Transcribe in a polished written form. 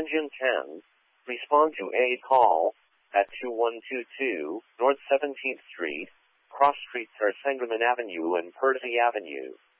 Engine 10, respond to a call at 2122 North 17th Street, cross streets are Sangamon Avenue and Percy Avenue.